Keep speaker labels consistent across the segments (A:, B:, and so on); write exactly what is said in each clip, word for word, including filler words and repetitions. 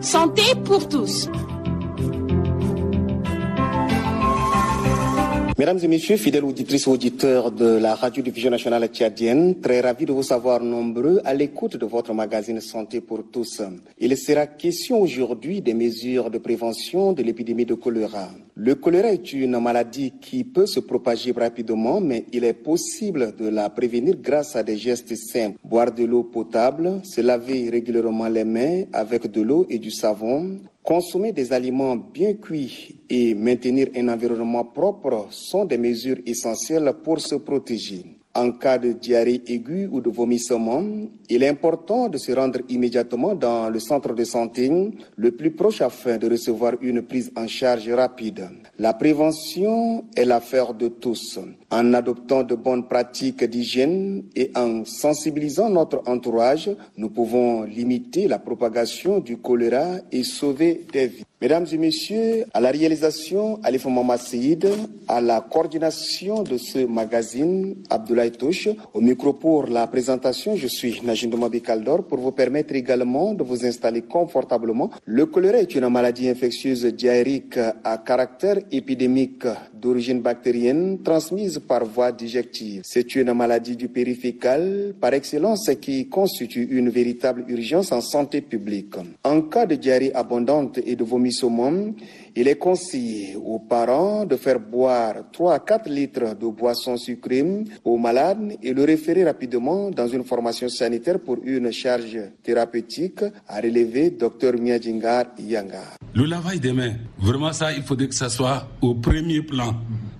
A: Santé pour tous.
B: Mesdames et messieurs, fidèles auditrices et auditeurs de la radiodiffusion nationale tchadienne, très ravi de vous savoir nombreux à l'écoute de votre magazine Santé pour tous. Il sera question aujourd'hui des mesures de prévention de l'épidémie de choléra. Le choléra est une maladie qui peut se propager rapidement, mais il est possible de la prévenir grâce à des gestes simples. Boire de l'eau potable, se laver régulièrement les mains avec de l'eau et du savon, consommer des aliments bien cuits et maintenir un environnement propre sont des mesures essentielles pour se protéger. En cas de diarrhée aiguë ou de vomissement, il est important de se rendre immédiatement dans le centre de santé le plus proche afin de recevoir une prise en charge rapide. La prévention est l'affaire de tous. En adoptant de bonnes pratiques d'hygiène et en sensibilisant notre entourage, nous pouvons limiter la propagation du choléra et sauver des vies. Mesdames et messieurs, à la réalisation, Alif Mama Seïd, à la coordination de ce magazine, Abdoulaye Touche, au micro pour la présentation, je suis Najin Domabi Kaldor pour vous permettre également de vous installer confortablement. Le choléra est une maladie infectieuse diarrhéique à caractère épidémique d'origine bactérienne transmise par voie digestive. C'est une maladie du périphérique par excellence qui constitue une véritable urgence en santé publique. En cas de diarrhée abondante et de vomissement, il est conseillé aux parents de faire boire trois à quatre litres de boissons sucrées aux malades et le référer rapidement dans une formation sanitaire pour une charge thérapeutique, a relevé Dr Miadjingar Yanga.
C: Le lavage des mains, vraiment ça, il faudrait que ça soit au premier plan.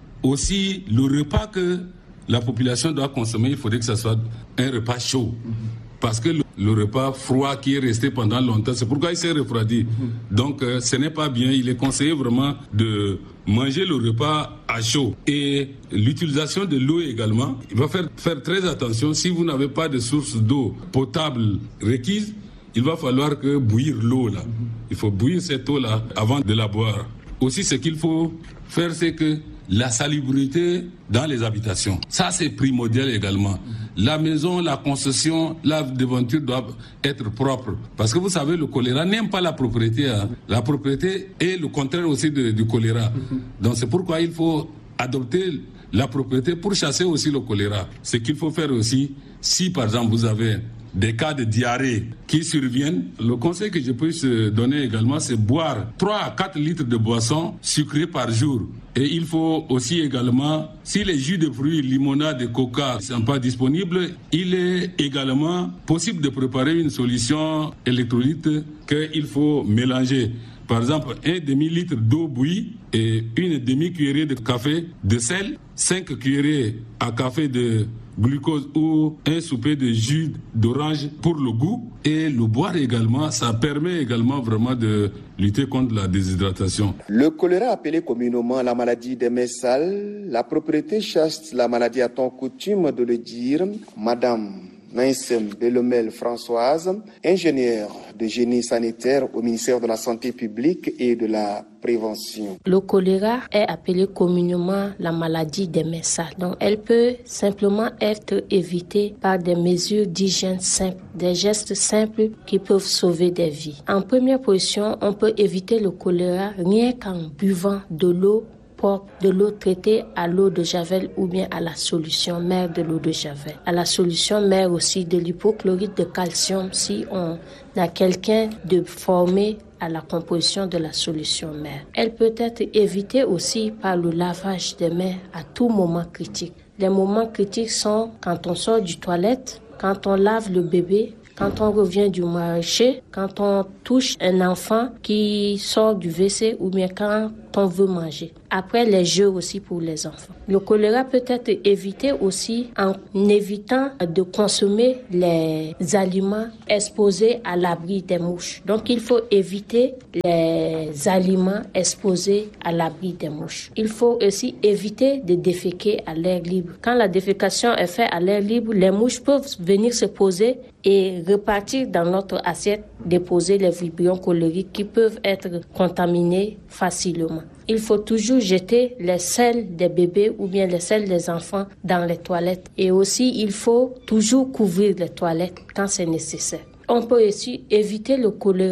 C: Aussi, le repas que la population doit consommer, il faudrait que ça soit un repas chaud. Parce que le, le repas froid qui est resté pendant longtemps, c'est pourquoi il s'est refroidi. Mmh. Donc euh, ce n'est pas bien, il est conseillé vraiment de manger le repas à chaud. Et l'utilisation de l'eau également, il va faire, faire très attention. Si vous n'avez pas de source d'eau potable requise, il va falloir que bouillir l'eau là. Mmh. Il faut bouillir cette eau là avant de la boire. Aussi, ce qu'il faut faire, c'est que la salubrité dans les habitations. Ça, c'est primordial également. La maison, la concession, la devanture doivent être propres. Parce que vous savez, le choléra n'aime pas la propriété. Hein. La propriété est le contraire aussi de, du choléra. Donc c'est pourquoi il faut adopter la propriété pour chasser aussi le choléra. Ce qu'il faut faire aussi, si par exemple vous avez des cas de diarrhée qui surviennent, le conseil que je peux se donner également, c'est boire trois à quatre litres de boissons sucrées par jour. Et il faut aussi également, si les jus de fruits, limonade et coca ne sont pas disponibles, il est également possible de préparer une solution électrolyte qu'il faut mélanger. Par exemple, un demi-litre d'eau bouillie et une demi-cuillerée de café de sel, cinq cuillerées à café de glucose ou un souper de jus d'orange pour le goût et le boire également, ça permet également vraiment de lutter contre la déshydratation.
B: Le choléra, appelé communément la maladie des mains sales, la propriété chasse la maladie à ton coutume de le dire, Madame Naïsem Belomel Françoise, ingénieure de génie sanitaire au ministère de la Santé publique et de la prévention.
D: Le choléra est appelé communément la maladie des mains sales. Donc, elle peut simplement être évitée par des mesures d'hygiène simples, des gestes simples qui peuvent sauver des vies. En première position, on peut éviter le choléra rien qu'en buvant de l'eau propre, de l'eau traitée à l'eau de javel ou bien à la solution mère de l'eau de javel. À la solution mère aussi de l'hypochlorite de calcium si on a quelqu'un de formé à la composition de la solution mère. Elle peut être évitée aussi par le lavage des mains à tout moment critique. Les moments critiques sont quand on sort du toilette, quand on lave le bébé, quand on revient du marché, quand on touche un enfant qui sort du W C ou bien quand on veut manger. Après, les jeux aussi pour les enfants. Le choléra peut être évité aussi en évitant de consommer les aliments exposés à l'abri des mouches. Donc, il faut éviter les aliments exposés à l'abri des mouches. Il faut aussi éviter de déféquer à l'air libre. Quand la défécation est faite à l'air libre, les mouches peuvent venir se poser et repartir dans notre assiette, déposer les vibrions cholériques qui peuvent être contaminés facilement. Il faut toujours jeter les selles des bébés ou bien les selles des enfants dans les toilettes. Et aussi, il faut toujours couvrir les toilettes quand c'est nécessaire. On peut aussi éviter le choléra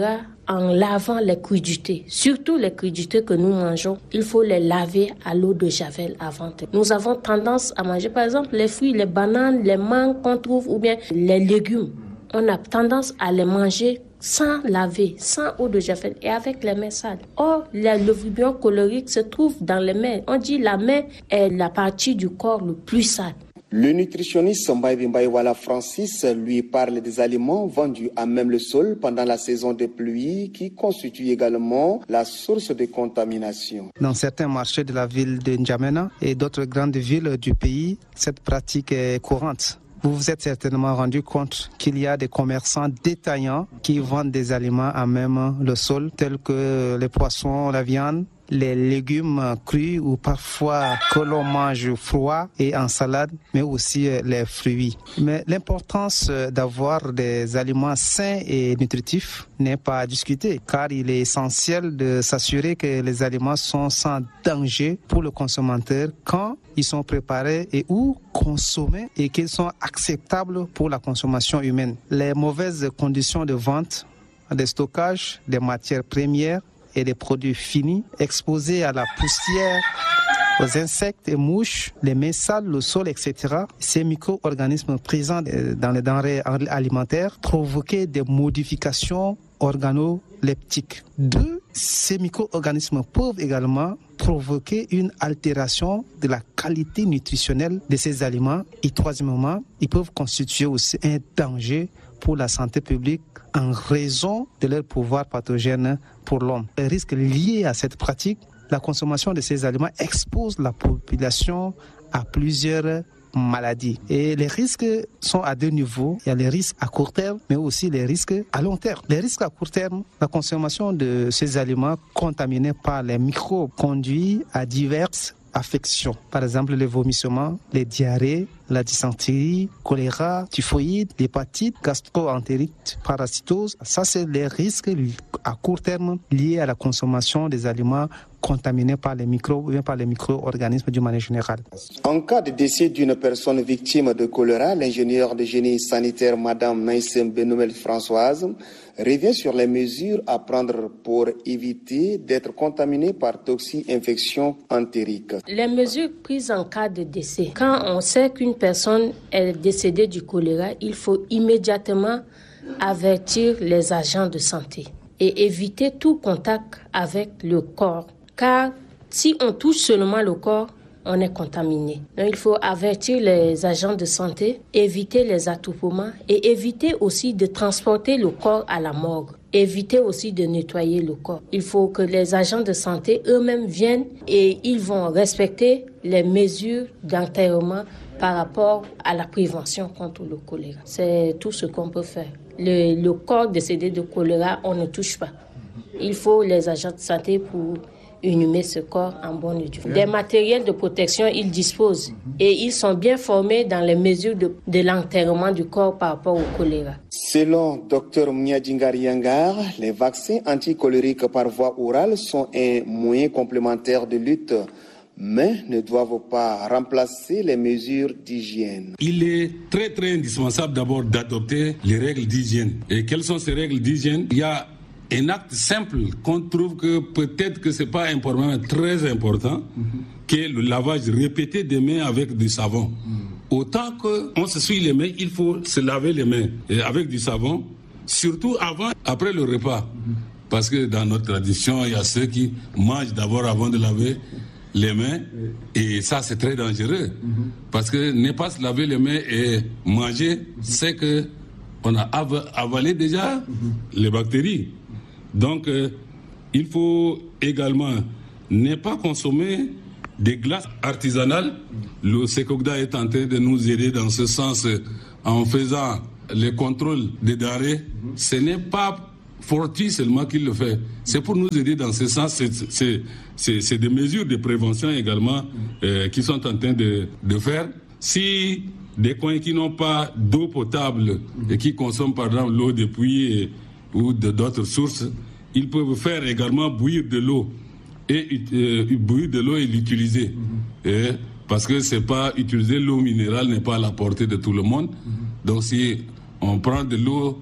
D: en lavant les crudités, surtout les crudités que nous mangeons, il faut les laver à l'eau de javel avant. Nous avons tendance à manger, par exemple, les fruits, les bananes, les mangues qu'on trouve, ou bien les légumes. On a tendance à les manger sans laver, sans eau de javel et avec les mains sales. Or, le vibrio cholérique se trouve dans les mains. On dit la main est la partie du corps le plus sale.
B: Le nutritionniste Mbaye Mbaye Francis lui parle des aliments vendus à même le sol pendant la saison des pluies qui constituent également la source de contamination.
A: Dans certains marchés de la ville de N'Djamena et d'autres grandes villes du pays, cette pratique est courante. Vous vous êtes certainement rendu compte qu'il y a des commerçants détaillants qui vendent des aliments à même le sol, tels que les poissons, la viande, les légumes crus ou parfois que l'on mange froid et en salade, mais aussi les fruits. Mais l'importance d'avoir des aliments sains et nutritifs n'est pas à discuter, car il est essentiel de s'assurer que les aliments sont sans danger pour le consommateur quand ils sont préparés et ou consommés et qu'ils sont acceptables pour la consommation humaine. Les mauvaises conditions de vente, de stockage des matières premières et des produits finis exposés à la poussière, aux insectes et mouches, les mains sales, le sol, et cetera. Ces micro-organismes présents dans les denrées alimentaires provoquaient des modifications organoleptiques. Deux, ces micro-organismes peuvent également provoquer une altération de la qualité nutritionnelle de ces aliments. Et troisièmement, ils peuvent constituer aussi un danger pour la santé publique en raison de leur pouvoir pathogène pour l'homme. Les risques liés à cette pratique, la consommation de ces aliments expose la population à plusieurs maladies. Et les risques sont à deux niveaux. Il y a les risques à court terme, mais aussi les risques à long terme. Les risques à court terme, la consommation de ces aliments contaminés par les microbes conduit à diverses affections. Par exemple, les vomissements, les diarrhées, la dysenterie, choléra, typhoïde, l'hépatite, gastro-entérite, parasitose. Ça, c'est les risques à court terme liés à la consommation des aliments contaminés par les microbes ou bien par les micro-organismes d'une manière générale.
B: En cas de décès d'une personne victime de choléra, l'ingénieur de génie sanitaire Madame Naïsem Benoumel Françoise revient sur les mesures à prendre pour éviter d'être contaminé par toxi-infection entérique.
D: Les mesures prises en cas de décès. Quand on sait qu'une personne est décédée du choléra, il faut immédiatement avertir les agents de santé et éviter tout contact avec le corps. Car si on touche seulement le corps, on est contaminé. Donc il faut avertir les agents de santé, éviter les attroupements et éviter aussi de transporter le corps à la morgue. Éviter aussi de nettoyer le corps. Il faut que les agents de santé eux-mêmes viennent et ils vont respecter les mesures d'enterrement par rapport à la prévention contre le choléra. C'est tout ce qu'on peut faire. Le, le corps décédé de choléra, on ne touche pas. Il faut les agents de santé pour inhumer ce corps en bonne et due forme. Des matériels de protection, ils disposent et ils sont bien formés dans les mesures de, de l'enterrement du corps par rapport au choléra.
B: Selon Dr Mnyadingar Yangar, les vaccins anticolériques par voie orale sont un moyen complémentaire de lutte, mais ne doivent pas remplacer les mesures d'hygiène.
C: Il est très très indispensable d'abord d'adopter les règles d'hygiène. Et quelles sont ces règles d'hygiène? Il y a un acte simple qu'on trouve que peut-être que c'est pas important, mais très important, mm-hmm. qui est le lavage répété des mains avec du savon. Mm. Autant qu'on se souille les mains, il faut se laver les mains et avec du savon, surtout avant, après le repas. Mm-hmm. Parce que dans notre tradition, il y a ceux qui mangent d'abord avant de laver les mains, et ça c'est très dangereux, mm-hmm. parce que ne pas se laver les mains et manger, mm-hmm. c'est que on a av- avalé déjà mm-hmm. les bactéries. Donc, euh, il faut également ne pas consommer des glaces artisanales. Le Secogda est en train de nous aider dans ce sens euh, en faisant les contrôles des denrées. Ce n'est pas Forti seulement qui le fait. C'est pour nous aider dans ce sens. C'est, c'est, c'est, c'est des mesures de prévention également euh, qui sont en train de, de faire. Si des coins qui n'ont pas d'eau potable et qui consomment par exemple l'eau des puits et, ou de d'autres sources, ils peuvent faire également bouillir de l'eau et euh, bouillir de l'eau et l'utiliser. Mm-hmm. Et, parce que c'est pas utiliser l'eau minérale n'est pas à la portée de tout le monde. Mm-hmm. Donc si on prend de l'eau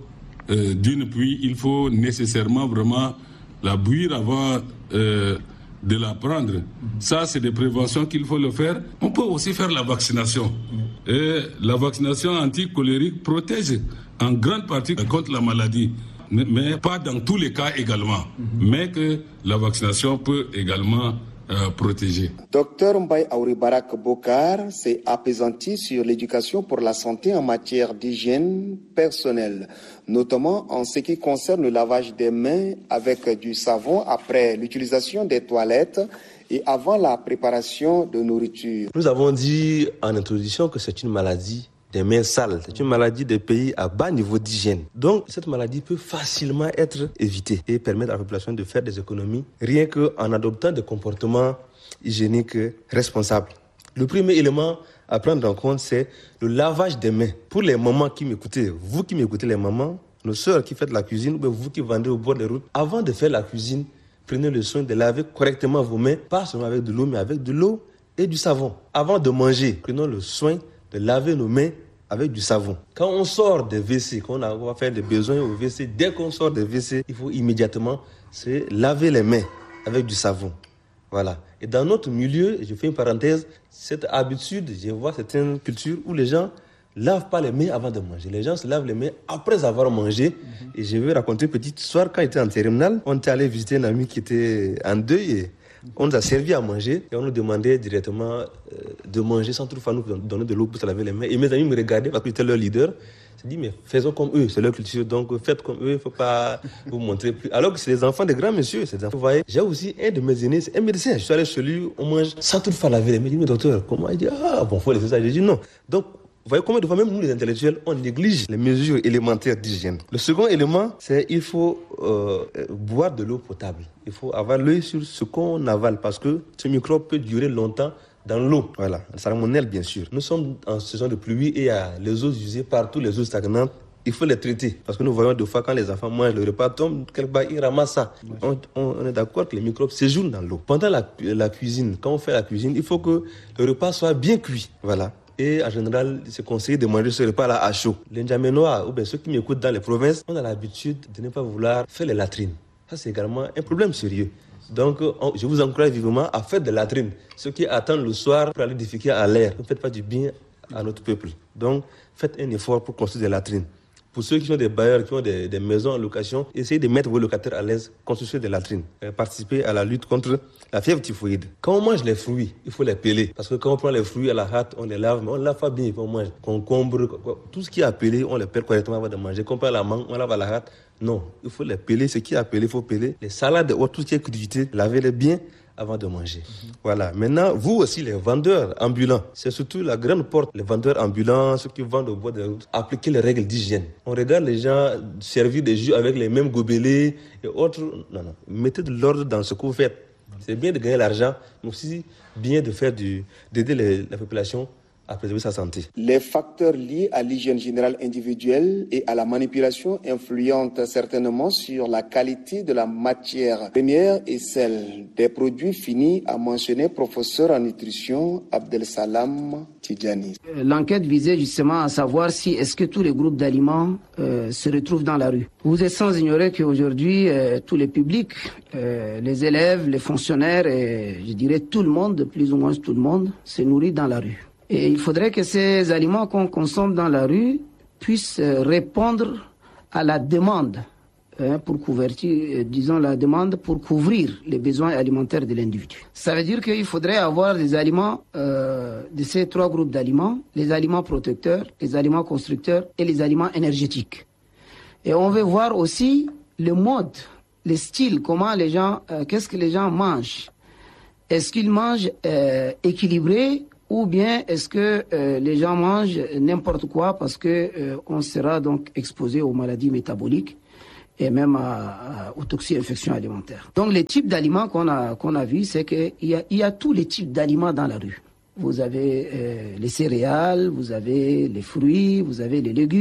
C: euh, d'une pluie, il faut nécessairement vraiment la bouillir avant euh, de la prendre. Ça, c'est des préventions qu'il faut le faire. On peut aussi faire la vaccination. Et la vaccination anticolérique protège en grande partie contre la maladie, mais pas dans tous les cas également. Mais que la vaccination peut également euh, protéger.
B: Docteur Mbaye Auribarak Bokar s'est apaisanti sur l'éducation pour la santé en matière d'hygiène personnelle, notamment en ce qui concerne le lavage des mains avec du savon après l'utilisation des toilettes et avant la préparation de nourriture.
E: Nous avons dit en introduction que c'est une maladie des mains sales. C'est une maladie des pays à bas niveau d'hygiène. Donc, cette maladie peut facilement être évitée et permettre à la population de faire des économies rien qu'en adoptant des comportements hygiéniques responsables. Le premier élément à prendre en compte, c'est le lavage des mains. Pour les mamans qui m'écoutez, vous qui m'écoutez, les mamans, nos sœurs qui faites la cuisine, ou vous qui vendez au bord des routes, avant de faire la cuisine, prenez le soin de laver correctement vos mains, pas seulement avec de l'eau, mais avec de l'eau et du savon. Avant de manger, prenons le soin de laver nos mains avec du savon. Quand on sort des W C, quand on va faire des besoins au W C, dès qu'on sort des W C, il faut immédiatement se laver les mains avec du savon. Voilà. Et dans notre milieu, je fais une parenthèse, cette habitude, je vois certaines cultures où les gens ne lavent pas les mains avant de manger. Les gens se lavent les mains après avoir mangé. Mm-hmm. Et je vais raconter une petite histoire. Quand j'étais en terminale, on était allé visiter un ami qui était en deuil et on nous a servi à manger et on nous demandait directement euh, de manger sans toutefois nous donner de l'eau pour se laver les mains. Et mes amis me regardaient parce que j'étais leur leader. Je dis, mais faisons comme eux, c'est leur culture, donc faites comme eux, il ne faut pas vous montrer plus. Alors que c'est les enfants des grands messieurs, ces enfants. Vous voyez, j'ai aussi un de mes aînés, c'est un médecin. Je suis allé chez lui, on mange sans toutefois laver les mains. Il dit, mais docteur, comment? Il dit, ah bon, il faut laisser ça. J'ai dit, non. Donc, vous voyez combien de fois, même nous les intellectuels, on néglige les mesures élémentaires d'hygiène. Le second élément, c'est qu'il faut euh, boire de l'eau potable. Il faut avoir l'œil sur ce qu'on avale parce que ce microbe peut durer longtemps dans l'eau. Voilà, salmonelle bien sûr. Nous sommes en saison de pluie et il y a les eaux usées partout, les eaux stagnantes. Il faut les traiter parce que nous voyons deux fois quand les enfants mangent, le repas tombe, quelque part ils ramassent ça. On, on, on est d'accord que les microbes séjournent dans l'eau. Pendant la, la cuisine, quand on fait la cuisine, il faut que le repas soit bien cuit. Voilà. Et en général, c'est conseillé de manger ce repas-là à chaud. Les N'Djamenois, ou bien ceux qui m'écoutent dans les provinces, on a l'habitude de ne pas vouloir faire les latrines. Ça, c'est également un problème sérieux. Donc, on, je vous encourage vivement à faire des latrines. Ceux qui attendent le soir pour aller déféquer à l'air, ne faites pas du bien à notre peuple. Donc, faites un effort pour construire des latrines. Pour ceux qui sont des bailleurs, qui ont des, des maisons en location, essayez de mettre vos locataires à l'aise, construire des latrines. Participez à la lutte contre la fièvre typhoïde. Quand on mange les fruits, il faut les peler. Parce que quand on prend les fruits à la hâte, on les lave, mais on ne lave pas bien, on mange. Concombre, tout ce qui est appelé, on les pèle correctement avant de manger. Quand on prend la mangue, on lave à la hâte. Non, il faut les peler. Ce qui est appelé, il faut peler. Les salades, tout ce qui est crudité, lavez-les bien avant de manger. Mm-hmm. Voilà. Maintenant, vous aussi, les vendeurs ambulants, c'est surtout la grande porte. Les vendeurs ambulants, ceux qui vendent au bout de la route, appliquez les règles d'hygiène. On regarde les gens servir des jus avec les mêmes gobelets et autres. Non, non. Mettez de l'ordre dans ce que vous faites. C'est bien de gagner l'argent, mais aussi bien de faire du, d'aider les, la population à préserver sa santé.
B: Les facteurs liés à l'hygiène générale individuelle et à la manipulation influentent certainement sur la qualité de la matière première et celle des produits finis, a mentionné professeur en nutrition Abdel Salam Tidjani.
F: L'enquête visait justement à savoir si est-ce que tous les groupes d'aliments euh, se retrouvent dans la rue. Vous êtes sans ignorer qu'aujourd'hui, euh, tous les publics, euh, les élèves, les fonctionnaires et je dirais tout le monde, plus ou moins tout le monde, se nourrit dans la rue. Et il faudrait que ces aliments qu'on consomme dans la rue puissent répondre à la demande, hein, pour couverture, disons la demande pour couvrir les besoins alimentaires de l'individu. Ça veut dire qu'il faudrait avoir des aliments euh, de ces trois groupes d'aliments, les aliments protecteurs, les aliments constructeurs et les aliments énergétiques. Et on veut voir aussi le mode, le style, comment les gens, euh, qu'est-ce que les gens mangent. Est-ce qu'ils mangent euh, équilibré? Ou bien est-ce que euh, les gens mangent n'importe quoi parce que euh, on sera donc exposé aux maladies métaboliques et même à, à, aux toxi-infections alimentaires. Donc les types d'aliments qu'on a qu'on a vus, c'est qu'il y a, il y a tous les types d'aliments dans la rue. Vous avez euh, les céréales, vous avez les fruits, vous avez les légumes,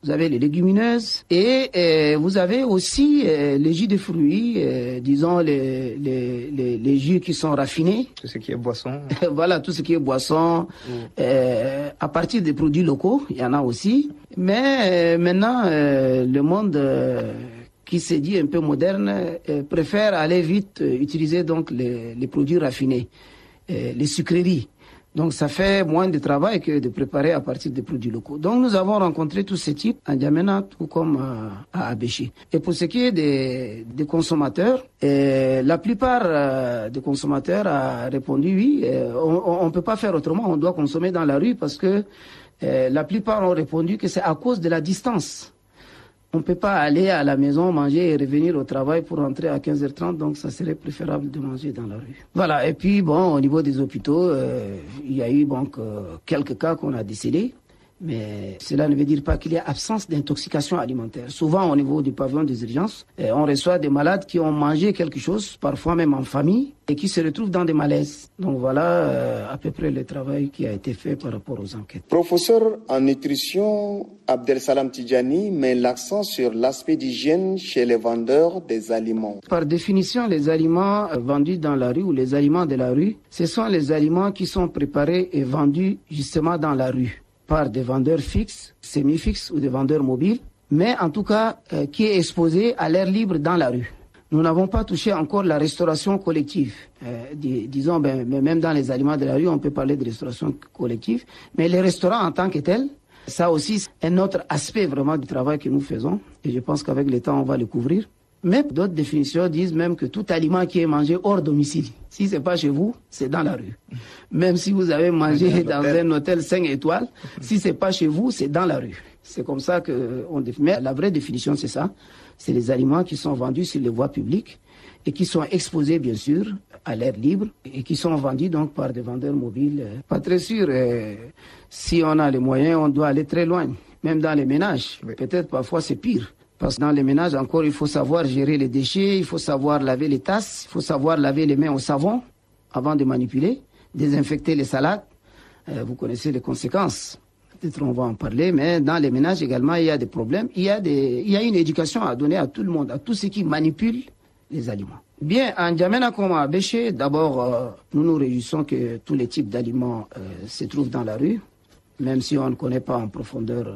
F: vous avez les légumineuses et euh, vous avez aussi euh, les jus de fruits, euh, disons les, les, les, les jus qui sont raffinés.
A: Tout ce qui est boisson.
F: Voilà, tout ce qui est boisson, mmh. euh, à partir des produits locaux, il y en a aussi. Mais euh, maintenant, euh, le monde euh, qui s'est dit un peu moderne euh, préfère aller vite euh, utiliser donc les, les produits raffinés, euh, les sucreries. Donc ça fait moins de travail que de préparer à partir des produits locaux. Donc nous avons rencontré tous ces types à N'Djamena tout comme à, à Abéché. Et pour ce qui est des, des consommateurs, euh, la plupart euh, des consommateurs a répondu oui, euh, on ne peut pas faire autrement, on doit consommer dans la rue parce que euh, la plupart ont répondu que c'est à cause de la distance. On ne peut pas aller à la maison manger et revenir au travail pour rentrer à quinze heures trente, donc ça serait préférable de manger dans la rue. Voilà, et puis bon, au niveau des hôpitaux, euh, il y a eu donc euh, quelques cas qu'on a décelés, mais cela ne veut dire pas qu'il y a absence d'intoxication alimentaire. Souvent, au niveau du pavillon des urgences, euh, on reçoit des malades qui ont mangé quelque chose, parfois même en famille, et qui se retrouvent dans des malaises. Donc voilà euh, à peu près le travail qui a été fait par rapport aux enquêtes.
B: Professeur en nutrition, Abdel Salam Tidjani met l'accent sur l'aspect d'hygiène chez les vendeurs des aliments.
F: Par définition, les aliments vendus dans la rue ou les aliments de la rue, ce sont les aliments qui sont préparés et vendus justement dans la rue par des vendeurs fixes, semi-fixes ou des vendeurs mobiles, mais en tout cas euh, qui est exposé à l'air libre dans la rue. Nous n'avons pas touché encore la restauration collective. Euh, dis, disons, ben, même dans les aliments de la rue, on peut parler de restauration collective, mais les restaurants en tant que tels, ça aussi, c'est un autre aspect vraiment du travail que nous faisons, et je pense qu'avec le temps, on va le couvrir. Mais d'autres définitions disent même que tout aliment qui est mangé hors domicile, si c'est pas chez vous, c'est dans la rue. Même si vous avez mangé dans un hôtel cinq étoiles, si c'est pas chez vous, c'est dans la rue. C'est comme ça que on définit. Mais la vraie définition, c'est ça. C'est les aliments qui sont vendus sur les voies publiques et qui sont exposés, bien sûr, à l'air libre et qui sont vendus donc par des vendeurs mobiles. Pas très sûr. Euh, si on a les moyens, on doit aller très loin. Même dans les ménages. Oui. Peut-être parfois c'est pire. Parce que dans les ménages, encore, il faut savoir gérer les déchets, il faut savoir laver les tasses, il faut savoir laver les mains au savon avant de manipuler, désinfecter les salades. Euh, vous connaissez les conséquences. Peut-être on va en parler, mais dans les ménages également, il y a des problèmes. Il y a, des, il y a une éducation à donner à tout le monde, à tous ceux qui manipulent les aliments. Bien, en N'Djamena comme à Abéché, d'abord, euh, nous nous réjouissons que tous les types d'aliments euh, se trouvent dans la rue, même si on ne connaît pas en profondeur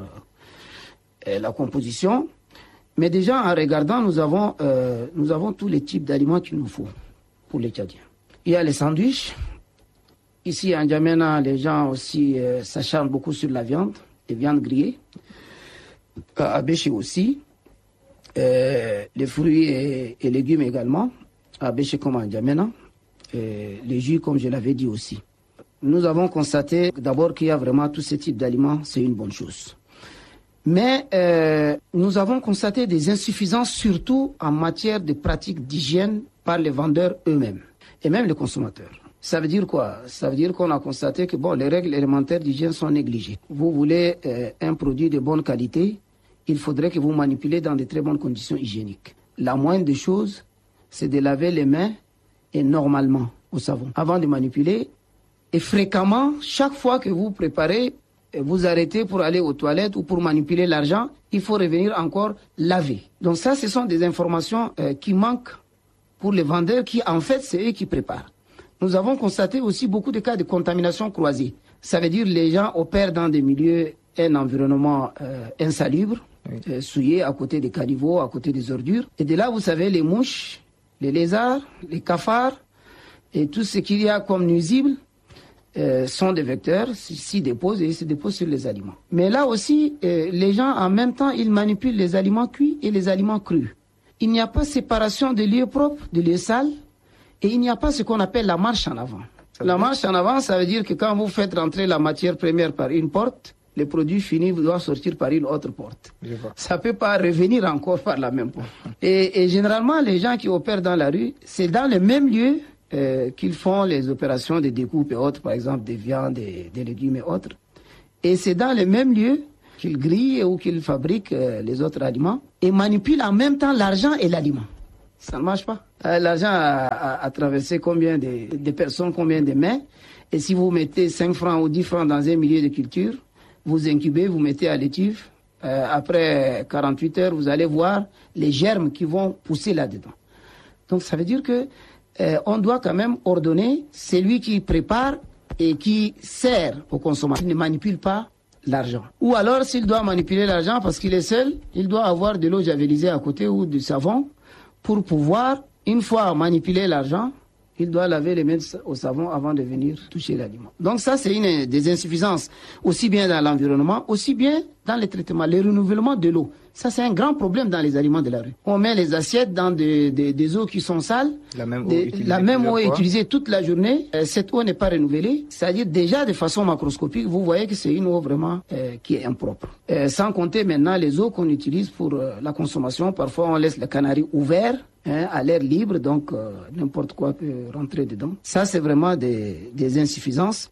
F: euh, la composition. Mais déjà, en regardant, nous avons, euh, nous avons tous les types d'aliments qu'il nous faut pour les Tchadiens. Il y a les sandwichs. Ici, en N'Djamena, les gens aussi euh, s'acharnent beaucoup sur la viande, les viandes grillées. À Abéché aussi. Euh, les fruits et, et légumes également. À Abéché comme en N'Djamena. Et les jus, comme je l'avais dit aussi. Nous avons constaté d'abord qu'il y a vraiment tous ces types d'aliments, c'est une bonne chose. Mais euh, nous avons constaté des insuffisances, surtout en matière de pratiques d'hygiène par les vendeurs eux-mêmes et même les consommateurs. Ça veut dire quoi? Ça veut dire qu'on a constaté que bon, les règles élémentaires d'hygiène sont négligées. Vous voulez euh, un produit de bonne qualité, il faudrait que vous manipulez dans de très bonnes conditions hygiéniques. La moindre des choses, c'est de laver les mains et normalement au savon avant de manipuler. Et fréquemment, chaque fois que vous préparez, vous arrêtez pour aller aux toilettes ou pour manipuler l'argent, il faut revenir encore laver. Donc ça, ce sont des informations euh, qui manquent pour les vendeurs qui, en fait, c'est eux qui préparent. Nous avons constaté aussi beaucoup de cas de contamination croisée. Ça veut dire que les gens opèrent dans des milieux, un environnement euh, insalubre, oui. euh, souillé, à côté des caniveaux, à côté des ordures. Et de là, vous savez, les mouches, les lézards, les cafards et tout ce qu'il y a comme nuisible, Euh, sont des vecteurs, s'y déposent et ils se déposent sur les aliments. Mais là aussi, euh, les gens, en même temps, ils manipulent les aliments cuits et les aliments crus. Il n'y a pas séparation de lieux propres, de lieux sales, et il n'y a pas ce qu'on appelle la marche en avant. La marche en avant, ça veut dire que quand vous faites rentrer la matière première par une porte, le produit fini doit sortir par une autre porte. Ça ne peut pas revenir encore par la même porte. Et, et généralement, les gens qui opèrent dans la rue, c'est dans le même lieu Euh, qu'ils font les opérations de découpe et autres, par exemple des viandes, des, des légumes et autres. Et c'est dans les mêmes lieux qu'ils grillent ou qu'ils fabriquent euh, les autres aliments et manipulent en même temps l'argent et l'aliment. Ça ne marche pas. Euh, l'argent a, a, a traversé combien de, de personnes, combien de mains. Et si vous mettez cinq francs ou dix francs dans un milieu de culture, vous incubez, vous mettez à l'étuve, euh, après quarante-huit heures, vous allez voir les germes qui vont pousser là-dedans. Donc ça veut dire que euh, on doit quand même ordonner celui qui prépare et qui sert au consommateur. Il ne manipule pas l'argent. Ou alors, s'il doit manipuler l'argent parce qu'il est seul, il doit avoir de l'eau javelisée à côté ou du savon pour pouvoir, une fois manipuler l'argent, il doit laver les mains au savon avant de venir toucher l'aliment. Donc ça, c'est une des insuffisances, aussi bien dans l'environnement, aussi bien dans les traitements, le renouvellement de l'eau. Ça, c'est un grand problème dans les aliments de la rue. On met les assiettes dans des, des, des eaux qui sont sales.
G: La même eau,
F: des,
G: utilisée,
F: la même eau est
G: fois.
F: utilisée toute la journée. Euh, cette eau n'est pas renouvelée. C'est-à-dire, déjà, de façon macroscopique, vous voyez que c'est une eau vraiment euh, qui est impropre. Euh, sans compter maintenant les eaux qu'on utilise pour euh, la consommation. Parfois, on laisse le canari ouvert, hein, à l'air libre, donc euh, n'importe quoi peut rentrer dedans. Ça, c'est vraiment des, des insuffisances.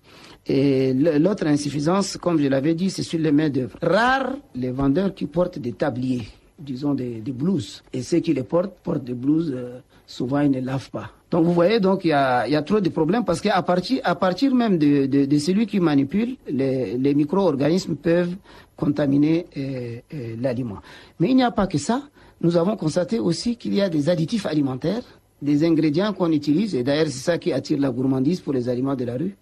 F: Et l'autre insuffisance, comme je l'avais dit, c'est sur les mains-d'œuvre. Rares les vendeurs qui portent des tabliers, disons des, des blouses. Et ceux qui les portent, portent des blouses, euh, souvent ils ne lavent pas. Donc vous voyez, donc il y a, y a trop de problèmes parce qu'à partir, à partir même de, de, de celui qui manipule, les, les micro-organismes peuvent contaminer euh, euh, l'aliment. Mais il n'y a pas que ça. Nous avons constaté aussi qu'il y a des additifs alimentaires, des ingrédients qu'on utilise, et d'ailleurs c'est ça qui attire la gourmandise pour les aliments de la rue.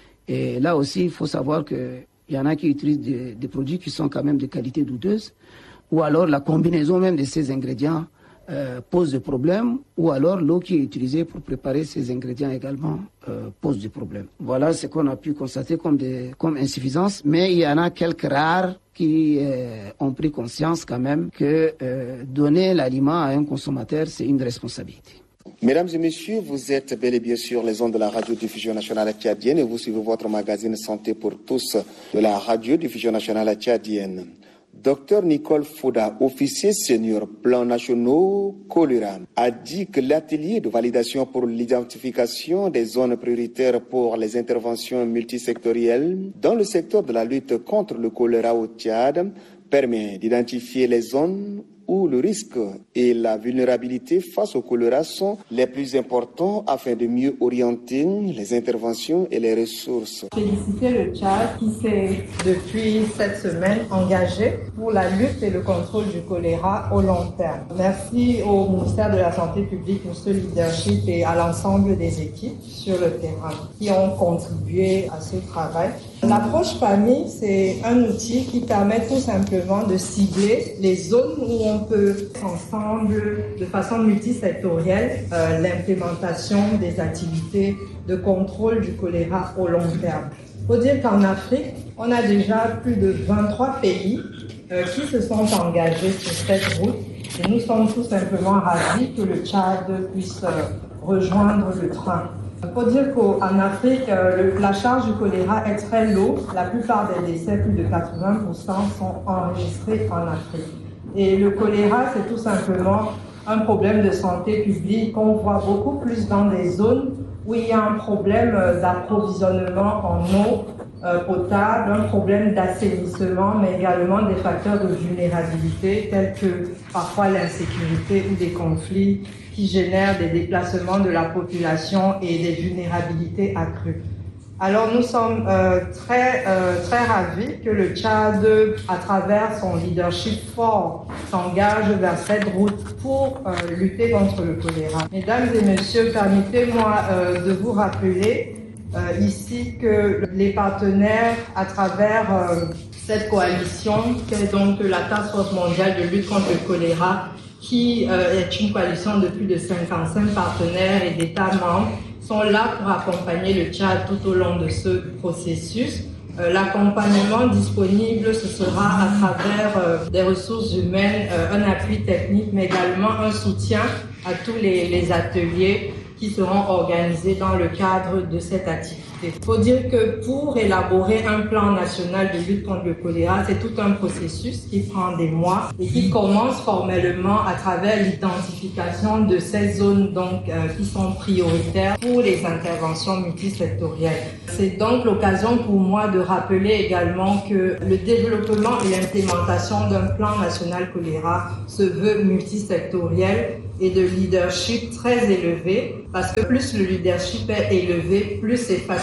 F: Et là aussi, il faut savoir qu'il y en a qui utilisent des, des produits qui sont quand même de qualité douteuse, ou alors la combinaison même de ces ingrédients euh, pose des problèmes, ou alors l'eau qui est utilisée pour préparer ces ingrédients également euh, pose des problèmes. Voilà ce qu'on a pu constater comme, des, comme insuffisance, mais il y en a quelques rares qui euh, ont pris conscience quand même que euh, donner l'aliment à un consommateur, c'est une responsabilité.
B: Mesdames et messieurs, vous êtes bel et bien sur les ondes de la radiodiffusion nationale tchadienne et vous suivez votre magazine Santé pour tous de la radiodiffusion nationale tchadienne. Docteur Nicole Fouda, officier senior plan nationaux choléra, a dit que l'atelier de validation pour l'identification des zones prioritaires pour les interventions multisectorielles dans le secteur de la lutte contre le choléra au Tchad permet d'identifier les zones où le risque et la vulnérabilité face au choléra sont les plus importants afin de mieux orienter les interventions et les ressources.
H: Féliciter le Tchad qui s'est depuis cette semaine engagé pour la lutte et le contrôle du choléra au long terme. Merci au ministère de la Santé publique pour ce leadership et à l'ensemble des équipes sur le terrain qui ont contribué à ce travail. L'approche P A M I, c'est un outil qui permet tout simplement de cibler les zones où on peut ensemble, de façon multisectorielle, euh, l'implémentation des activités de contrôle du choléra au long terme. Il faut dire qu'en Afrique, on a déjà plus de vingt-trois pays euh, qui se sont engagés sur cette route et nous sommes tout simplement ravis que le Tchad puisse euh, rejoindre le train. Il faut dire qu'en Afrique, euh, le, la charge du choléra est très lourde. La plupart des décès, plus de quatre-vingts pour cent, sont enregistrés en Afrique. Et le choléra, c'est tout simplement un problème de santé publique qu'on voit beaucoup plus dans des zones où il y a un problème d'approvisionnement en eau euh, potable, un problème d'assainissement, mais également des facteurs de vulnérabilité tels que parfois l'insécurité ou des conflits qui génèrent des déplacements de la population et des vulnérabilités accrues. Alors nous sommes euh, très, euh, très ravis que le Tchad, à travers son leadership fort, s'engage vers cette route pour euh, lutter contre le choléra. Mesdames et messieurs, permettez-moi euh, de vous rappeler euh, ici que les partenaires, à travers euh, cette coalition, qui est donc la Task Force mondiale de lutte contre le choléra, qui euh, est une coalition de plus de cinquante-cinq partenaires et d'États membres, sont là pour accompagner le Tchad tout au long de ce processus. Euh, l'accompagnement disponible, ce sera à travers euh, des ressources humaines, euh, un appui technique, mais également un soutien à tous les, les ateliers qui seront organisés dans le cadre de cette activité. Il faut dire que pour élaborer un plan national de lutte contre le choléra, c'est tout un processus qui prend des mois et qui commence formellement à travers l'identification de ces zones donc euh, qui sont prioritaires pour les interventions multisectorielles. C'est donc l'occasion pour moi de rappeler également que le développement et l'implémentation d'un plan national choléra se veut multisectoriel et de leadership très élevé, parce que plus le leadership est élevé, plus c'est facile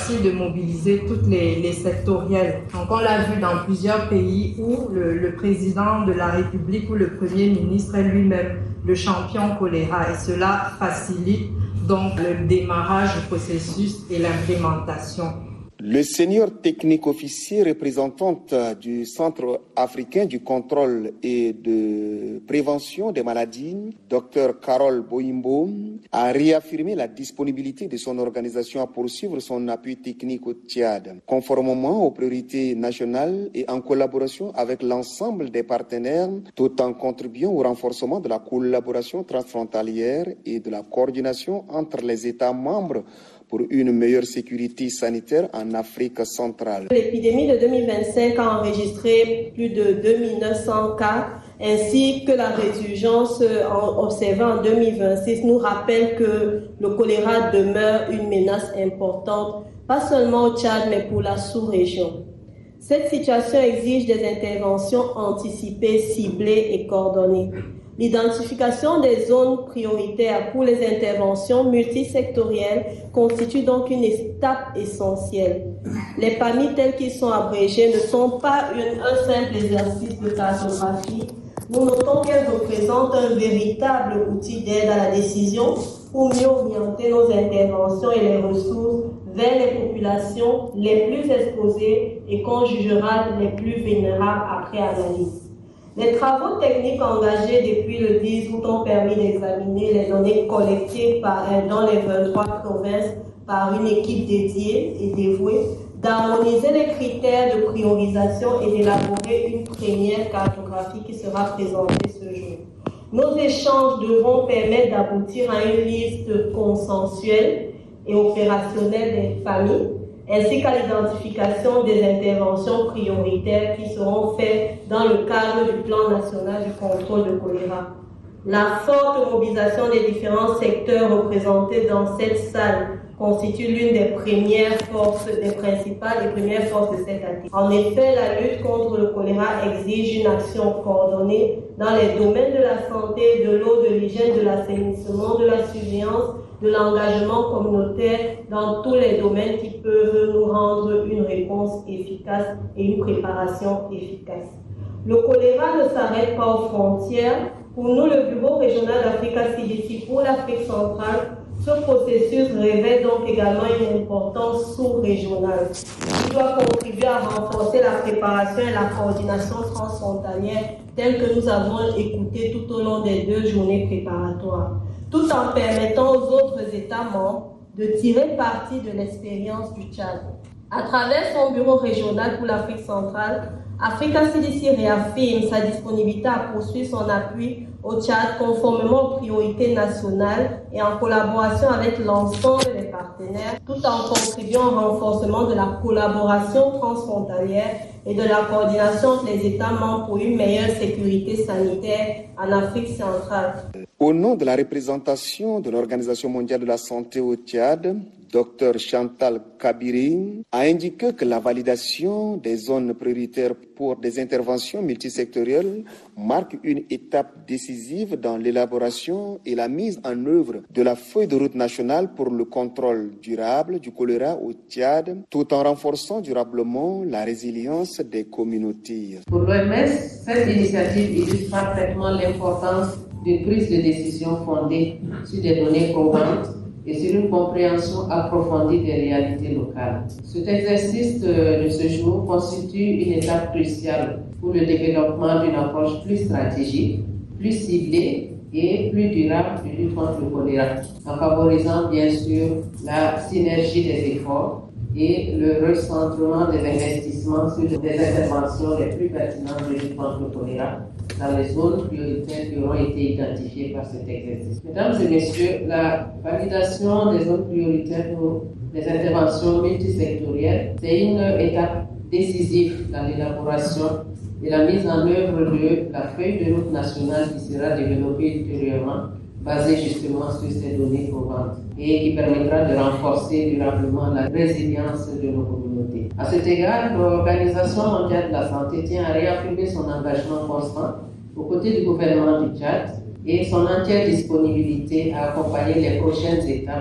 H: fois-ci de mobiliser toutes les, les sectorielles. Donc on l'a vu dans plusieurs pays où le, le président de la République ou le Premier ministre est lui-même le champion choléra et cela facilite donc le démarrage du processus et l'implémentation.
B: Le senior technique officier représentante du Centre africain du contrôle et de prévention des maladies, Dr Carole Boimbo, a réaffirmé la disponibilité de son organisation à poursuivre son appui technique au Tchad, conformément aux priorités nationales et en collaboration avec l'ensemble des partenaires, tout en contribuant au renforcement de la collaboration transfrontalière et de la coordination entre les États membres pour une meilleure sécurité sanitaire en Afrique centrale.
G: L'épidémie de deux mille vingt-cinq a enregistré plus de deux mille neuf cents cas, ainsi que la résurgence observée en deux mille vingt-six nous rappelle que le choléra demeure une menace importante, pas seulement au Tchad, mais pour la sous-région. Cette situation exige des interventions anticipées, ciblées et coordonnées. L'identification des zones prioritaires pour les interventions multisectorielles constitue donc une étape essentielle. Les P A M I tels qu'ils sont abrégés ne sont pas une, un simple exercice de cartographie. Nous notons qu'elles représentent un véritable outil d'aide à la décision pour mieux orienter nos interventions et les ressources vers les populations les plus exposées et qu'on jugera les plus vulnérables après analyse. Les travaux techniques engagés depuis le dix août ont permis d'examiner les données collectées par, dans les vingt-trois provinces par une équipe dédiée et dévouée, d'harmoniser les critères de priorisation et d'élaborer une première cartographie qui sera présentée ce jour. Nos échanges devront permettre d'aboutir à une liste consensuelle et opérationnelle des familles, ainsi qu'à l'identification des interventions prioritaires qui seront faites dans le cadre du plan national du contrôle de choléra. La forte mobilisation des différents secteurs représentés dans cette salle constitue l'une des premières forces, des principales et premières forces de cette activité. En effet, la lutte contre le choléra exige une action coordonnée dans les domaines de la santé, de l'eau, de l'hygiène, de l'assainissement, de la surveillance, de l'engagement communautaire dans tous les domaines qui peuvent nous rendre une réponse efficace et une préparation efficace. Le choléra ne s'arrête pas aux frontières. Pour nous, le Bureau régional d'Africa C D C pour l'Afrique centrale, ce processus révèle donc également une importance sous-régionale qui doit contribuer à renforcer la préparation et la coordination transfrontalière telle que nous avons écouté tout au long des deux journées préparatoires, tout en permettant aux autres États membres de tirer parti de l'expérience du Tchad. À travers son bureau régional pour l'Afrique centrale, Africa C D C réaffirme sa disponibilité à poursuivre son appui au Tchad conformément aux priorités nationales et en collaboration avec l'ensemble des partenaires, tout en contribuant au renforcement de la collaboration transfrontalière et de la coordination entre les États membres pour une meilleure sécurité sanitaire en Afrique centrale.
B: Au nom de la représentation de l'Organisation mondiale de la santé au Tchad, Dr Chantal Kabiri a indiqué que la validation des zones prioritaires pour des interventions multisectorielles marque une étape décisive dans l'élaboration et la mise en œuvre de la feuille de route nationale pour le contrôle durable du choléra au Tchad, tout en renforçant durablement la résilience des communautés.
I: Pour l'O M S, cette initiative illustre parfaitement l'importance d'une prise de décision fondée sur des données probantes et sur une compréhension approfondie des réalités locales. Cet exercice de, de ce jour constitue une étape cruciale pour le développement d'une approche plus stratégique, plus ciblée et plus durable de lutte contre le choléra, en favorisant bien sûr la synergie des efforts et le recentrement des investissements sur les interventions les plus pertinentes de lutte contre le choléra dans les zones prioritaires qui auront été identifiées par cet exercice. Mesdames et messieurs, la validation des zones prioritaires pour les interventions multisectorielles, c'est une étape décisive dans l'élaboration et la mise en œuvre de la feuille de route nationale qui sera développée ultérieurement, basée justement sur ces données probantes et qui permettra de renforcer durablement la résilience de nos communautés. À cet égard, l'Organisation mondiale de la santé tient à réaffirmer son engagement constant aux côtés du gouvernement du Tchad et son entière disponibilité à accompagner les prochaines étapes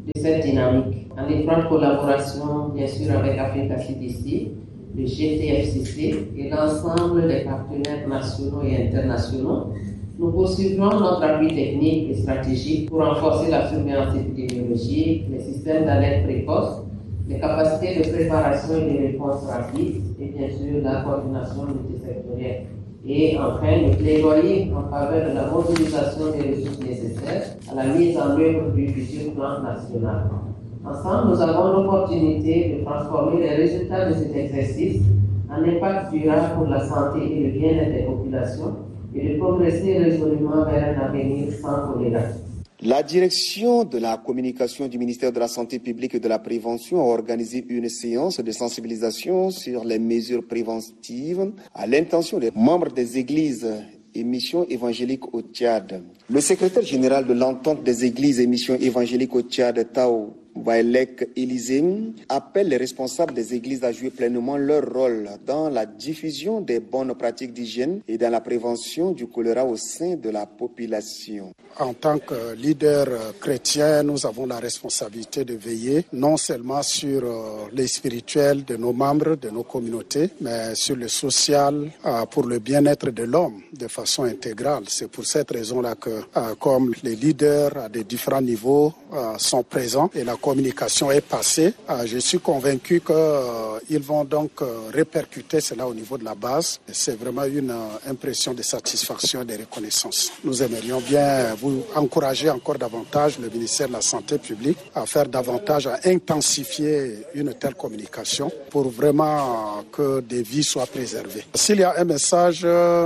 I: de cette dynamique, en étroite collaboration bien sûr avec Africa C D C, le G T F C C et l'ensemble des partenaires nationaux et internationaux. Nous poursuivrons notre appui technique et stratégique pour renforcer la surveillance épidémiologique, les systèmes d'alerte précoce, les capacités de préparation et de réponse rapide et bien sûr la coordination multisectorielle. Et enfin, le plaidoyer en faveur de la mobilisation des ressources nécessaires à la mise en œuvre du futur plan national. Ensemble, nous avons l'opportunité de transformer les résultats de cet exercice en impact durable pour la santé et le bien-être des populations et de progresser résolument vers un avenir sans choléra.
B: La direction de la communication du ministère de la Santé publique et de la Prévention a organisé une séance de sensibilisation sur les mesures préventives à l'intention des membres des églises et missions évangéliques au Tchad. Le secrétaire général de l'entente des églises et missions évangéliques au Tchad, Tao Waelek Élysée, appelle les responsables des églises à jouer pleinement leur rôle dans la diffusion des bonnes pratiques d'hygiène et dans la prévention du choléra au sein de la population.
J: En tant que leader chrétien, nous avons la responsabilité de veiller non seulement sur les spirituels de nos membres, de nos communautés, mais sur le social pour le bien-être de l'homme de façon intégrale. C'est pour cette raison-là que, comme les leaders à des différents niveaux sont présents et la communication est passée, je suis convaincu qu'ils vont donc répercuter cela au niveau de la base. C'est vraiment une impression de satisfaction et de reconnaissance. Nous aimerions bien vous encourager encore davantage le ministère de la Santé publique à faire davantage, à intensifier une telle communication pour vraiment que des vies soient préservées. S'il y a un message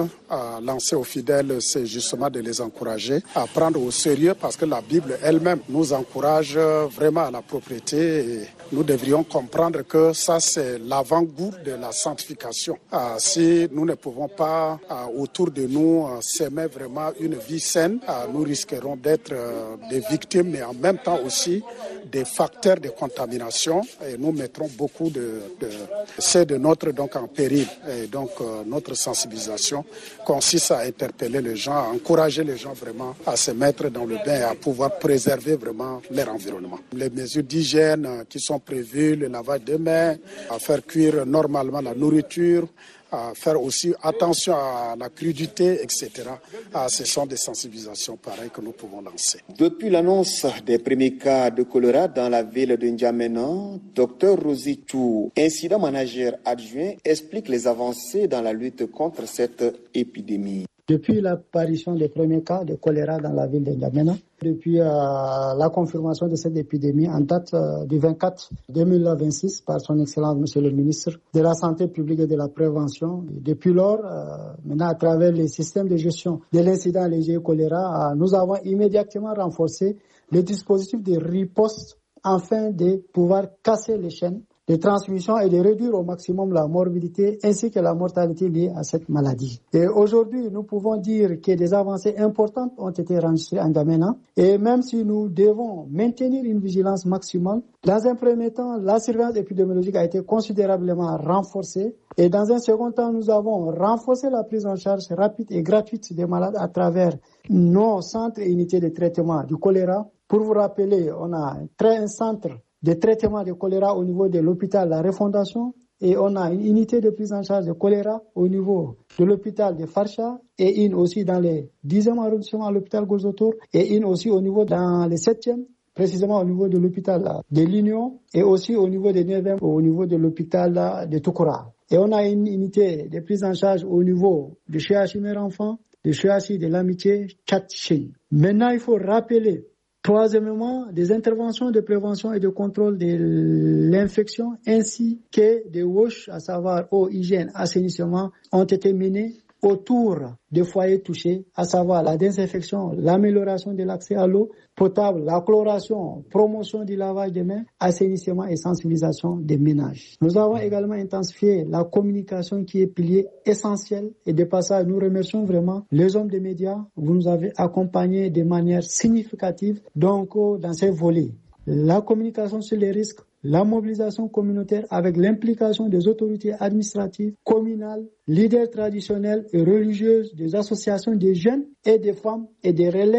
J: à lancer aux fidèles, c'est justement de les encourager à prendre au sérieux parce que la Bible elle-même nous encourage vraiment à la propriété et nous devrions comprendre que ça c'est l'avant-goût de la sanctification. Si nous ne pouvons pas autour de nous s'aimer vraiment une vie saine, nous risquerons d'être des victimes mais en même temps aussi des facteurs de contamination et nous mettrons beaucoup de, de c'est de notre donc en péril. Et donc euh, notre sensibilisation consiste à interpeller les gens, à encourager les gens vraiment à se mettre dans le bain et à pouvoir préserver vraiment leur environnement. Les mesures d'hygiène qui sont prévues, le lavage des mains, à faire cuire normalement la nourriture, à faire aussi attention à la crudité, et cetera. Ah, ce sont des sensibilisations pareilles que nous pouvons lancer.
B: Depuis l'annonce des premiers cas de choléra dans la ville de N'Djamena, Dr Rosie Chou, incident manager adjoint, explique les avancées dans la lutte contre cette épidémie.
K: Depuis l'apparition des premiers cas de choléra dans la ville de N'Djamena, depuis euh, la confirmation de cette épidémie en date euh, du vingt-quatre deux mille vingt-six par son Excellence Monsieur le Ministre de la Santé publique et de la Prévention. Et depuis lors, euh, maintenant à travers les systèmes de gestion de l'incident léger choléra, euh, nous avons immédiatement renforcé les dispositifs de riposte afin de pouvoir casser les chaînes de transmission et de réduire au maximum la morbidité ainsi que la mortalité liée à cette maladie. Et aujourd'hui, nous pouvons dire que des avancées importantes ont été enregistrées en N'Djamena et même si nous devons maintenir une vigilance maximale, dans un premier temps, la surveillance épidémiologique a été considérablement renforcée et dans un second temps, nous avons renforcé la prise en charge rapide et gratuite des malades à travers nos centres et unités de traitement du choléra. Pour vous rappeler, on a un centre de traitement de choléra au niveau de l'hôpital La Refondation et on a une unité de prise en charge de choléra au niveau de l'hôpital de Farsha et une aussi dans le dixième arrondissement à l'hôpital Gozotour et une aussi au niveau dans le septième, précisément au niveau de l'hôpital de l'Union et aussi au niveau de neuvième au niveau de l'hôpital de Toukoura. Et on a une unité de prise en charge au niveau de C H I Mère Enfant, de C H I de l'Amitié, Tchatchine. Maintenant, il faut rappeler troisièmement, des interventions de prévention et de contrôle de l'infection ainsi que des W A S H, à savoir eau, hygiène, assainissement, ont été menées autour des foyers touchés, à savoir la désinfection, l'amélioration de l'accès à l'eau potable, la chloration, promotion du lavage des mains, assainissement et sensibilisation des ménages. Nous avons également intensifié la communication qui est pilier essentiel et de passage, nous remercions vraiment les hommes des médias. Vous nous avez accompagnés de manière significative donc dans ces volets. La communication sur les risques, la mobilisation communautaire avec l'implication des autorités administratives, communales, leaders traditionnels et religieuses, des associations des jeunes et des femmes et des relais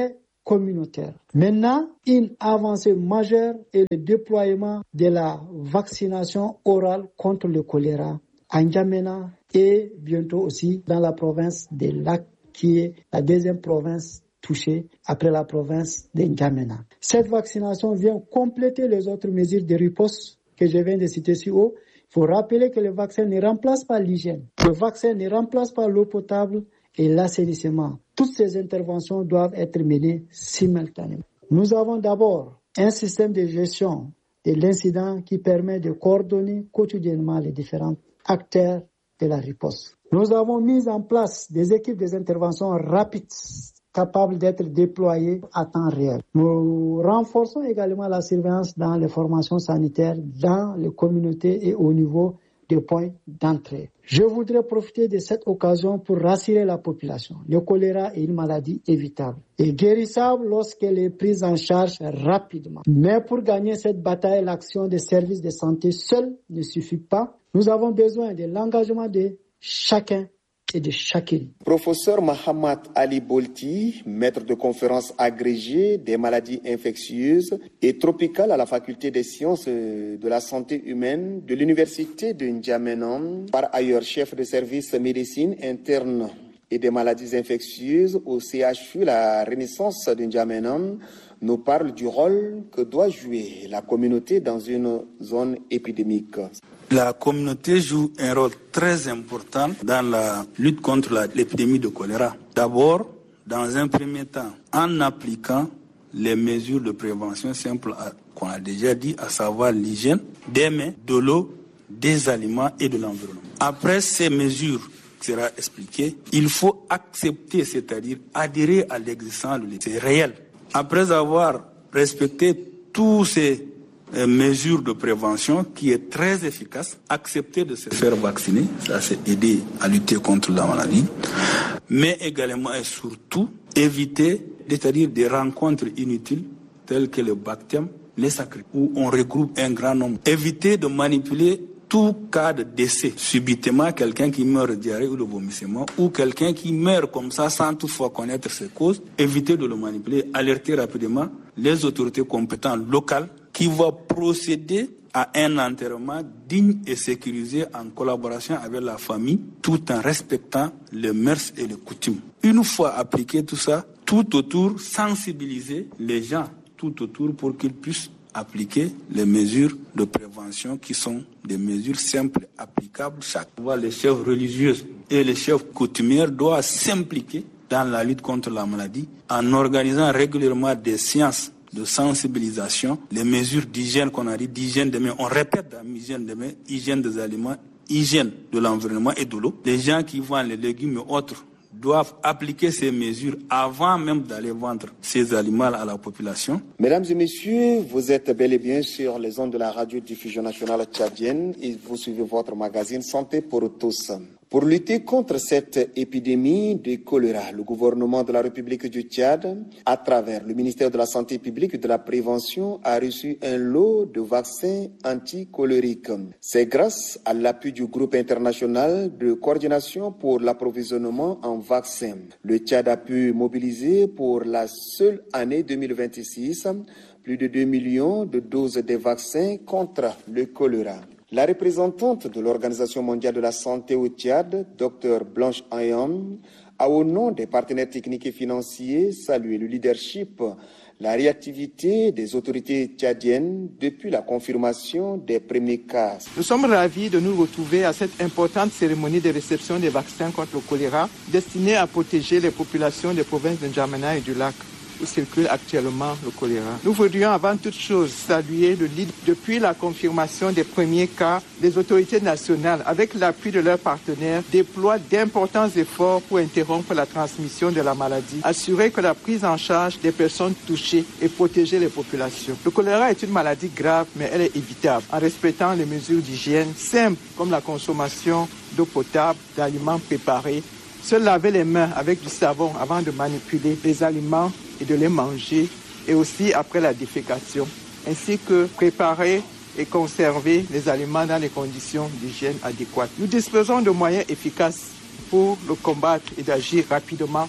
K: communautaire. Maintenant, une avancée majeure est le déploiement de la vaccination orale contre le choléra à N'Djamena et bientôt aussi dans la province de Lac, qui est la deuxième province touchée après la province de N'Djamena. Cette vaccination vient compléter les autres mesures de riposte que je viens de citer si haut. Il faut rappeler que le vaccin ne remplace pas l'hygiène. Le vaccin ne remplace pas l'eau potable et l'assainissement. Toutes ces interventions doivent être menées simultanément. Nous avons d'abord un système de gestion de l'incident qui permet de coordonner quotidiennement les différents acteurs de la riposte. Nous avons mis en place des équipes des interventions rapides capables d'être déployées à temps réel. Nous renforçons également la surveillance dans les formations sanitaires, dans les communautés et au niveau des points d'entrée. Je voudrais profiter de cette occasion pour rassurer la population. Le choléra est une maladie évitable et guérissable lorsqu'elle est prise en charge rapidement. Mais pour gagner cette bataille, l'action des services de santé seule ne suffit pas. Nous avons besoin de l'engagement de chacun et de chacune.
B: Professeur Mahamat Ali Bolti, maître de conférences agrégé des maladies infectieuses et tropicales à la faculté des sciences de la santé humaine de l'université de N'Djamena, par ailleurs chef de service médecine interne et des maladies infectieuses au C H U La Renaissance de N'Djamena, nous parle du rôle que doit jouer la communauté dans une zone épidémique.
L: La communauté joue un rôle très important dans la lutte contre la, l'épidémie de choléra. D'abord, dans un premier temps, en appliquant les mesures de prévention simples qu'on a déjà dit, à savoir l'hygiène des mains, de l'eau, des aliments et de l'environnement. Après ces mesures qui sera expliquées, il faut accepter, c'est-à-dire adhérer à l'existence de l'épidémie. C'est réel. Après avoir respecté tous ces euh, mesures de prévention qui est très efficace, accepter de se faire vacciner, ça c'est aider à lutter contre la maladie, mais également et surtout éviter, c'est-à-dire des rencontres inutiles telles que le baptême, les sacrés, où on regroupe un grand nombre. Éviter de manipuler tout cas de décès, subitement quelqu'un qui meurt de diarrhée ou de vomissement, ou quelqu'un qui meurt comme ça sans toutefois connaître ses causes, éviter de le manipuler, alerter rapidement les autorités compétentes locales qui vont procéder à un enterrement digne et sécurisé en collaboration avec la famille, tout en respectant les mœurs et les coutumes. Une fois appliqué tout ça, tout autour, sensibiliser les gens tout autour pour qu'ils puissent appliquer les mesures de prévention qui sont des mesures simples, applicables chaque fois. Les chefs religieux et les chefs coutumiers doivent s'impliquer dans la lutte contre la maladie en organisant régulièrement des séances de sensibilisation, les mesures d'hygiène qu'on a dit, d'hygiène des mains. On répète dans hygiène des mains, hygiène des aliments, hygiène de l'environnement et de l'eau. Les gens qui vendent les légumes et autres doivent appliquer ces mesures avant même d'aller vendre ces aliments à la population.
B: Mesdames et messieurs, vous êtes bel et bien sur les ondes de la radiodiffusion nationale tchadienne et vous suivez votre magazine Santé pour tous. Pour lutter contre cette épidémie de choléra, le gouvernement de la République du Tchad, à travers le ministère de la Santé publique et de la Prévention, a reçu un lot de vaccins anticolériques. C'est grâce à l'appui du groupe international de coordination pour l'approvisionnement en vaccins. Le Tchad a pu mobiliser pour la seule année deux mille vingt-six plus de deux millions de doses de vaccins contre le choléra. La représentante de l'Organisation mondiale de la santé au Tchad, Dr Blanche Ayam, a au nom des partenaires techniques et financiers salué le leadership, la réactivité des autorités tchadiennes depuis la confirmation des premiers cas.
M: Nous sommes ravis de nous retrouver à cette importante cérémonie de réception des vaccins contre le choléra destinée à protéger les populations des provinces de N'Djamena et du Lac, où circule actuellement le choléra. Nous voudrions avant toute chose saluer le lead depuis la confirmation des premiers cas. Les autorités nationales, avec l'appui de leurs partenaires, déploient d'importants efforts pour interrompre la transmission de la maladie, assurer que la prise en charge des personnes touchées et protéger les populations. Le choléra est une maladie grave, mais elle est évitable en respectant les mesures d'hygiène simples comme la consommation d'eau potable, d'aliments préparés, se laver les mains avec du savon avant de manipuler les aliments et de les manger, et aussi après la défécation, ainsi que préparer et conserver les aliments dans les conditions d'hygiène adéquates. Nous disposons de moyens efficaces pour le combattre et d'agir rapidement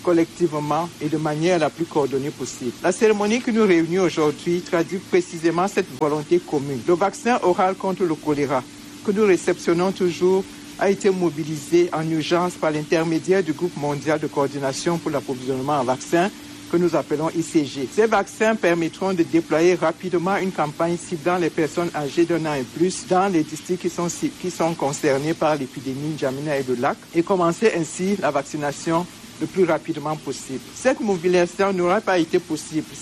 M: collectivement et de manière la plus coordonnée possible. La cérémonie qui nous réunit aujourd'hui traduit précisément cette volonté commune. Le vaccin oral contre le choléra, que nous réceptionnons toujours, a été mobilisé en urgence par l'intermédiaire du groupe mondial de coordination pour l'approvisionnement en vaccins, que nous appelons I C G. Ces vaccins permettront de déployer rapidement une campagne ciblant les personnes âgées d'un an et plus dans les districts qui sont, qui sont concernés par l'épidémie N'Djamena et de Lac et commencer ainsi la vaccination le plus rapidement possible. Cette mobilisation n'aurait pas été possible